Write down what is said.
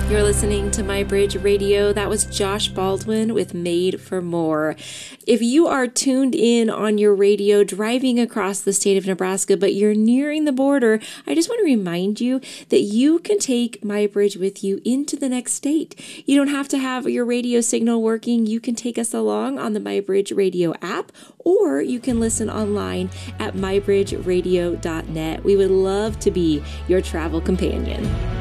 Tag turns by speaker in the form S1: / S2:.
S1: You're listening to My Bridge Radio. That was Josh Baldwin with Made for More. If you are tuned in on your radio driving across the state of Nebraska, but you're nearing the border, I just want to remind you that you can take My Bridge with you into the next state. You don't have to have your radio signal working. You can take us along on the My Bridge Radio app, or you can listen online at mybridgeradio.net. We would love to be your travel companion.